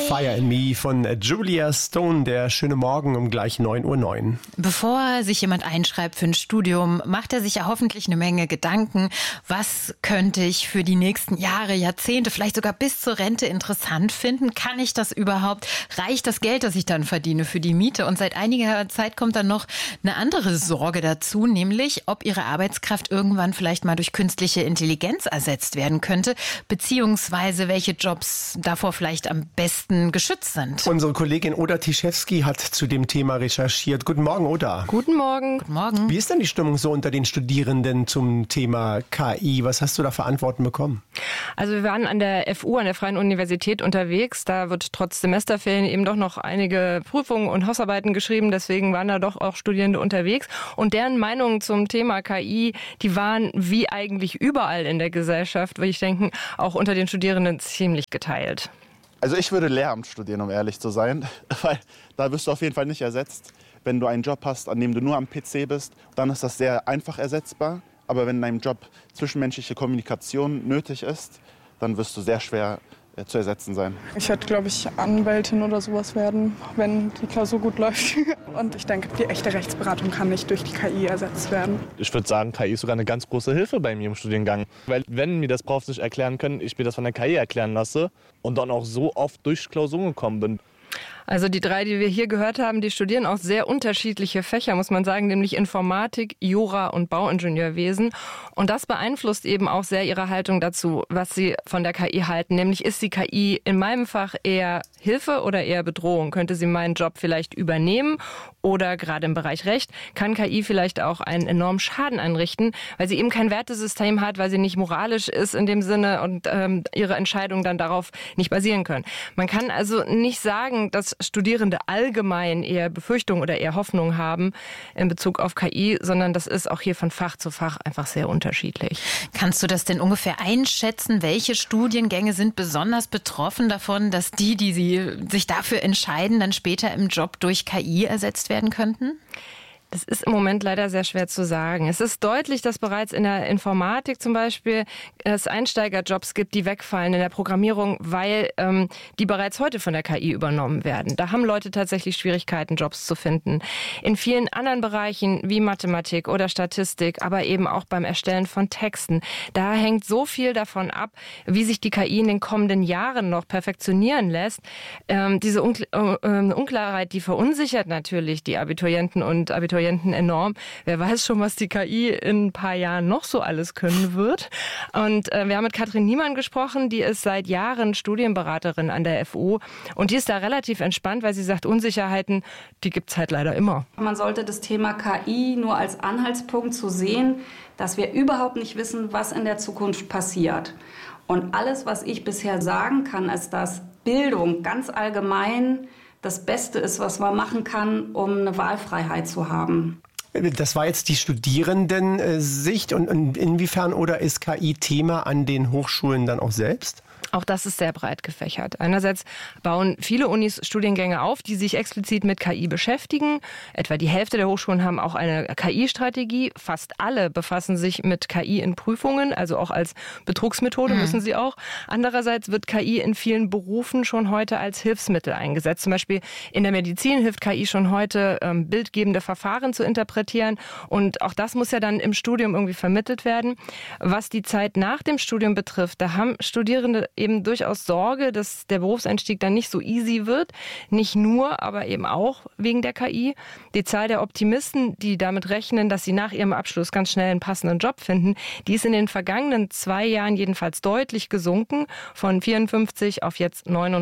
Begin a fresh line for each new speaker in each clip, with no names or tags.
Fire in Me von Julia Stone, der schöne Morgen um gleich 9:09 Uhr.
Bevor sich jemand einschreibt für ein Studium, macht er sich ja hoffentlich eine Menge Gedanken. Was könnte ich für die nächsten Jahre, Jahrzehnte, vielleicht sogar bis zur Rente interessant finden? Kann ich das überhaupt? Reicht das Geld, das ich dann verdiene für die Miete? Und seit einiger Zeit kommt dann noch eine andere Sorge dazu, nämlich ob ihre Arbeitskraft irgendwann vielleicht mal durch künstliche Intelligenz ersetzt werden könnte, beziehungsweise welche Jobs davor vielleicht am besten geschützt sind.
Unsere Kollegin Oda Tischewski hat zu dem Thema recherchiert. Guten Morgen, Oda.
Guten Morgen.
Guten Morgen.
Wie ist denn die Stimmung so unter den Studierenden zum Thema KI? Was hast du da für Antworten bekommen?
Also wir waren an der FU, an der Freien Universität unterwegs. Da wird trotz Semesterferien eben doch noch einige Prüfungen und Hausarbeiten geschrieben. Deswegen waren da doch auch Studierende unterwegs. Und deren Meinungen zum Thema KI, die waren wie eigentlich überall in der Gesellschaft, würde ich denken, auch unter den Studierenden ziemlich geteilt.
Also ich würde Lehramt studieren, um ehrlich zu sein, weil da wirst du auf jeden Fall nicht ersetzt. Wenn du einen Job hast, an dem du nur am PC bist, dann ist das sehr einfach ersetzbar. Aber wenn in deinem Job zwischenmenschliche Kommunikation nötig ist, dann wirst du sehr schwer zu ersetzen sein.
Ich werde, glaube ich, Anwältin oder sowas werden, wenn die Klausur gut läuft. Und ich denke, die echte Rechtsberatung kann nicht durch die KI ersetzt werden.
Ich würde sagen, KI ist sogar eine ganz große Hilfe bei mir im Studiengang. Weil wenn mir das Profs nicht erklären können, ich mir das von der KI erklären lasse und dann auch so oft durch Klausuren gekommen bin.
Also die drei, die wir hier gehört haben, die studieren auch sehr unterschiedliche Fächer, muss man sagen, nämlich Informatik, Jura und Bauingenieurwesen. Und das beeinflusst eben auch sehr ihre Haltung dazu, was sie von der KI halten. Nämlich ist die KI in meinem Fach eher Hilfe oder eher Bedrohung? Könnte sie meinen Job vielleicht übernehmen? Oder gerade im Bereich Recht kann KI vielleicht auch einen enormen Schaden anrichten, weil sie eben kein Wertesystem hat, weil sie nicht moralisch ist in dem Sinne und ihre Entscheidungen dann darauf nicht basieren können. Man kann also nicht sagen, dass Studierende allgemein eher Befürchtungen oder eher Hoffnung haben in Bezug auf KI, sondern das ist auch hier von Fach zu Fach einfach sehr unterschiedlich.
Kannst du das denn ungefähr einschätzen? Welche Studiengänge sind besonders betroffen davon, dass die sich dafür entscheiden, dann später im Job durch KI ersetzt werden könnten?
Das ist im Moment leider sehr schwer zu sagen. Es ist deutlich, dass bereits in der Informatik zum Beispiel es Einsteigerjobs gibt, die wegfallen in der Programmierung, weil die bereits heute von der KI übernommen werden. Da haben Leute tatsächlich Schwierigkeiten, Jobs zu finden. In vielen anderen Bereichen wie Mathematik oder Statistik, aber eben auch beim Erstellen von Texten, da hängt so viel davon ab, wie sich die KI in den kommenden Jahren noch perfektionieren lässt. Diese Unklarheit, die verunsichert natürlich die Abiturienten und Abiturienten enorm. Wer weiß schon, was die KI in ein paar Jahren noch so alles können wird. Und wir haben mit Katrin Niemann gesprochen, die ist seit Jahren Studienberaterin an der FU und die ist da relativ entspannt, weil sie sagt, Unsicherheiten, die gibt es halt leider immer.
Man sollte das Thema KI nur als Anhaltspunkt zu sehen, dass wir überhaupt nicht wissen, was in der Zukunft passiert. Und alles, was ich bisher sagen kann, ist, dass Bildung ganz allgemein das Beste ist, was man machen kann, um eine Wahlfreiheit zu haben.
Das war jetzt die Studierendensicht. Und inwiefern oder ist KI Thema an den Hochschulen dann auch selbst?
Auch das ist sehr breit gefächert. Einerseits bauen viele Unis Studiengänge auf, die sich explizit mit KI beschäftigen. Etwa die Hälfte der Hochschulen haben auch eine KI-Strategie. Fast alle befassen sich mit KI in Prüfungen, also auch als Betrugsmethode müssen sie auch. Andererseits wird KI in vielen Berufen schon heute als Hilfsmittel eingesetzt. Zum Beispiel in der Medizin hilft KI schon heute, bildgebende Verfahren zu interpretieren. Und auch das muss ja dann im Studium irgendwie vermittelt werden. Was die Zeit nach dem Studium betrifft, da haben Studierende eben durchaus Sorge, dass der Berufseinstieg dann nicht so easy wird. Nicht nur, aber eben auch wegen der KI. Die Zahl der Optimisten, die damit rechnen, dass sie nach ihrem Abschluss ganz schnell einen passenden Job finden, die ist in den vergangenen 2 Jahren jedenfalls deutlich gesunken, von 54 auf jetzt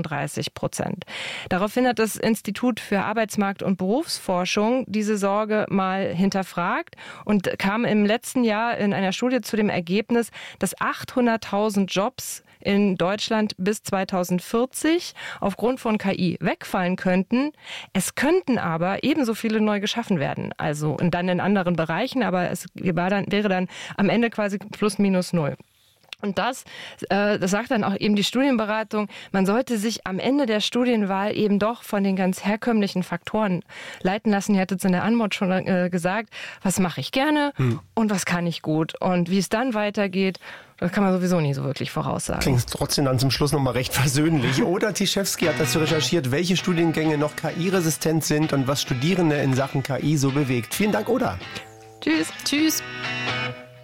39%. Daraufhin hat das Institut für Arbeitsmarkt- und Berufsforschung diese Sorge mal hinterfragt und kam im letzten Jahr in einer Studie zu dem Ergebnis, dass 800.000 Jobs in Deutschland bis 2040 aufgrund von KI wegfallen könnten. Es könnten aber ebenso viele neu geschaffen werden. Also und dann in anderen Bereichen, aber es wäre dann am Ende quasi plus minus null. Und das sagt dann auch eben die Studienberatung, man sollte sich am Ende der Studienwahl eben doch von den ganz herkömmlichen Faktoren leiten lassen. Ihr hattet es in der Antwort schon gesagt, was mache ich gerne und was kann ich gut. Und wie es dann weitergeht, das kann man sowieso nie so wirklich voraussagen.
Klingt trotzdem dann zum Schluss nochmal recht versöhnlich. Oda Tischewski hat dazu recherchiert, welche Studiengänge noch KI-resistent sind und was Studierende in Sachen KI so bewegt. Vielen Dank, Oda.
Tschüss.
Tschüss.